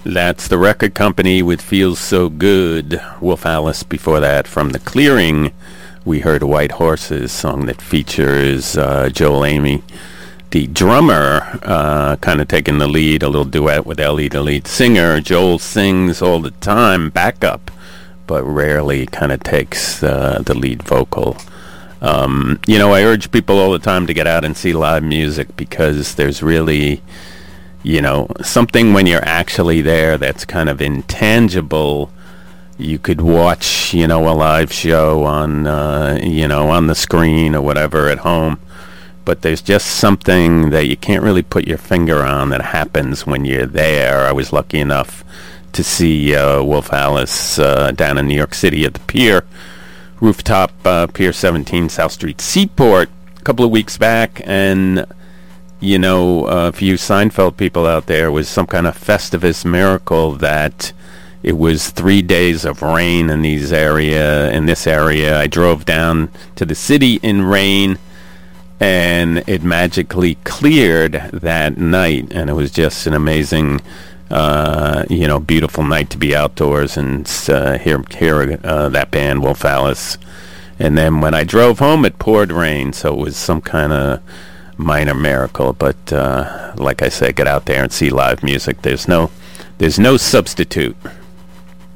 That's the record company with Feels So Good. Wolf Alice before that. From The Clearing, we heard White Horses, song that features Joel Amy, the drummer, kind of taking the lead, a little duet with Ellie, the lead singer. Joel sings all the time, backup, but rarely kind of takes the lead vocal. I urge people all the time to get out and see live music because there's really, something when you're actually there that's kind of intangible. You could watch, a live show on the screen or whatever at home, but there's just something that you can't really put your finger on that happens when you're there. I was lucky enough to see Wolf Alice down in New York City at the Pier, rooftop Pier 17, South Street Seaport, a couple of weeks back, and for you Seinfeld people out there, it was some kind of Festivus miracle that it was 3 days of rain in this area. I drove down to the city in rain, and it magically cleared that night, and it was just an amazing, beautiful night to be outdoors and hear that band, Wolf Alice. And then when I drove home, it poured rain, so it was some kind of minor miracle. But like I said, get out there and see live music. There's no substitute.